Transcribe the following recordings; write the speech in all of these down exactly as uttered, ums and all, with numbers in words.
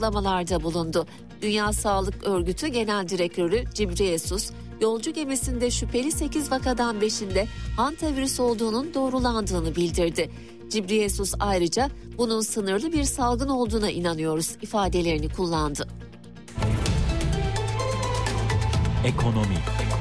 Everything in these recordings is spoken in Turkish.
açıklamalarda bulundu. Dünya Sağlık Örgütü Genel Direktörü Ghebreyesus, yolcu gemisinde şüpheli sekiz vakadan beşinde hantavirüs olduğunun doğrulandığını bildirdi. Ghebreyesus ayrıca bunun sınırlı bir salgın olduğuna inanıyoruz ifadelerini kullandı. Ekonomi.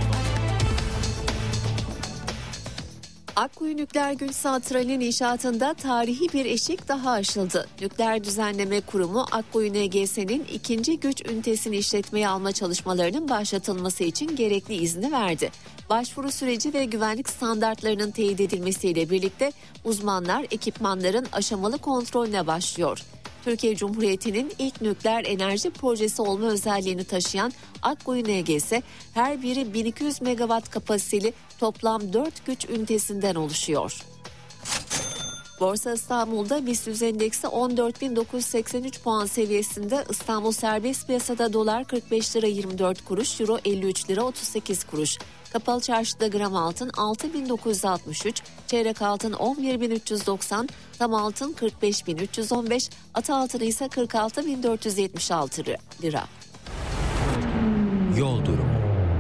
Akkuyu Nükleer Güç Santrali'nin inşaatında tarihi bir eşik daha aşıldı. Nükleer Düzenleme Kurumu Akkuyu N G S'nin ikinci güç ünitesini işletmeye alma çalışmalarının başlatılması için gerekli izni verdi. Başvuru süreci ve güvenlik standartlarının teyit edilmesiyle birlikte uzmanlar ekipmanların aşamalı kontrolüne başlıyor. Türkiye Cumhuriyeti'nin ilk nükleer enerji projesi olma özelliğini taşıyan Akkuyu N G S, her biri bin iki yüz megawatt kapasiteli toplam dört güç ünitesinden oluşuyor. Borsa İstanbul'da BIST endeksi on dört bin dokuz yüz seksen üç puan seviyesinde. İstanbul serbest piyasada dolar kırk beş lira yirmi dört kuruş, euro elli üç lira otuz sekiz kuruş. Kapalı çarşıda gram altın altı bin dokuz yüz altmış üç, çeyrek altın on bir bin üç yüz doksan, tam altın kırk beş bin üç yüz on beş, atı altını ise kırk altı bin dört yüz yetmiş altı lira. Yol durumu.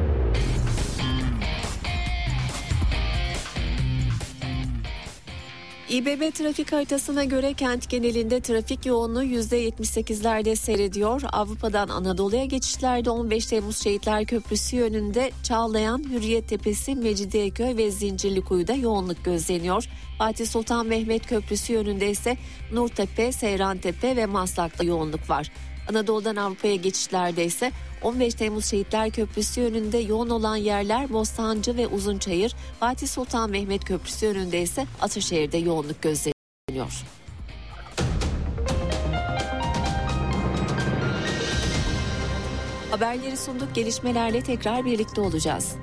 İBB trafik haritasına göre kent genelinde trafik yoğunluğu yüzde yetmiş sekizlerde seyrediyor. Avrupa'dan Anadolu'ya geçişlerde on beş Temmuz Şehitler Köprüsü yönünde Çağlayan, Hürriyet Tepesi, Mecidiyeköy ve Zincirlikuyu'da yoğunluk gözleniyor. Fatih Sultan Mehmet Köprüsü yönünde ise Nurtepe, Seyrantepe ve Maslak'ta yoğunluk var. Anadolu'dan Avrupa'ya geçişlerde ise on beş Temmuz Şehitler Köprüsü yönünde yoğun olan yerler Bostancı ve Uzunçayır, Fatih Sultan Mehmet Köprüsü yönünde ise Ataşehir'de yoğunluk gözleniyor. Haberleri sunduk, gelişmelerle tekrar birlikte olacağız.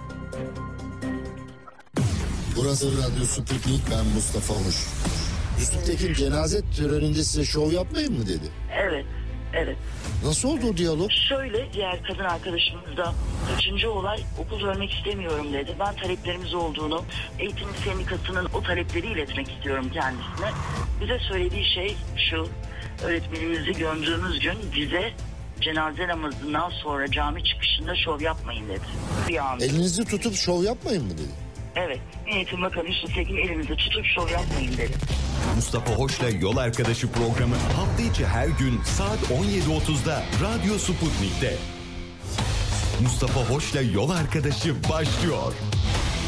Burası Radyo Sputnik, ben Mustafa Hoş. Yusuf Tekin cenaze töreninde size şov yapmayın mı dedi? Evet. Evet. Nasıl oldu o diyalog? Şöyle, diğer kadın arkadaşımız da kaçıncı olay okul vermek istemiyorum dedi. Ben taleplerimiz olduğunu, eğitim sendikasının o talepleri iletmek istiyorum kendisine. Bize söylediği şey şu: öğretmenimizi gömdüğümüz gün bize cenaze namazından sonra cami çıkışında şov yapmayın dedi. Bir anda. Elinizi tutup şov yapmayın mı dedi? Evet. Eğitim Bakanı Yusuf Tekin elinizi tutup şov yapmayın dedi. Mustafa Hoş'la Yol Arkadaşı programı hafta içi her gün saat on yedi otuzda Radyo Sputnik'te. Mustafa Hoş'la Yol Arkadaşı başlıyor.